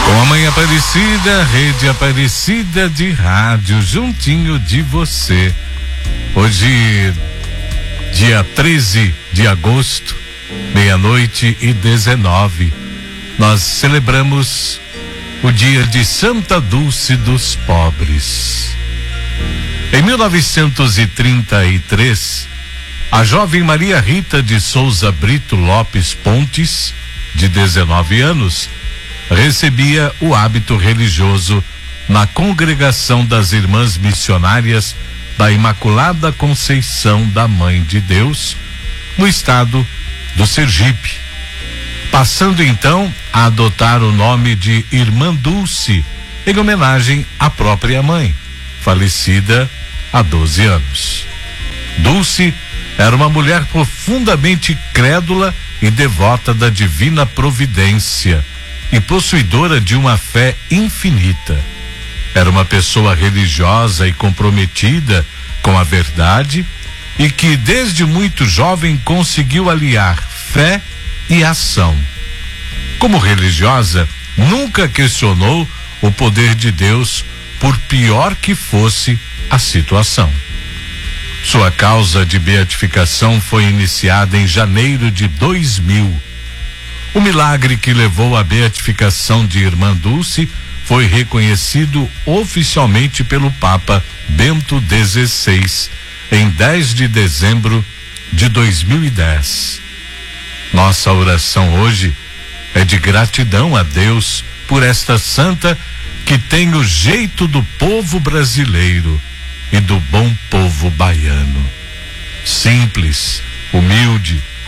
Com a Mãe Aparecida, Rede Aparecida de Rádio, juntinho de você. Hoje, dia 13 de agosto, 12:19, nós celebramos o dia de Santa Dulce dos Pobres. Em 1933, a jovem Maria Rita de Souza Brito Lopes Pontes, de 19 anos, recebia o hábito religioso na Congregação das Irmãs Missionárias da Imaculada Conceição da Mãe de Deus, no estado do Sergipe, passando então a adotar o nome de Irmã Dulce, em homenagem à própria mãe, falecida há 12 anos. Dulce era uma mulher profundamente crédula e devota da divina providência e possuidora de uma fé infinita. Era uma pessoa religiosa e comprometida com a verdade e que desde muito jovem conseguiu aliar fé e ação. Como religiosa, nunca questionou o poder de Deus, por pior que fosse a situação. Sua causa de beatificação foi iniciada em janeiro de 2000. O milagre que levou à beatificação de Irmã Dulce foi reconhecido oficialmente pelo Papa Bento XVI em 10 de dezembro de 2010. Nossa oração hoje é de gratidão a Deus por esta santa que tem o jeito do povo brasileiro e do bom povo baiano. Simples, humilde,